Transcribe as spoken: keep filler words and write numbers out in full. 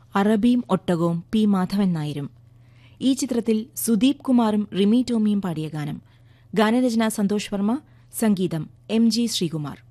അറബിയും ഒട്ടകവും P Madhavan നായരും. ഈ ചിത്രത്തിൽ സുദീപ് കുമാറും റിമി ടോമിയും പാടിയ ഗാനം. ഗാനരചന സന്തോഷ് വർമ്മ, സംഗീതം എം ജി ശ്രീകുമാർ.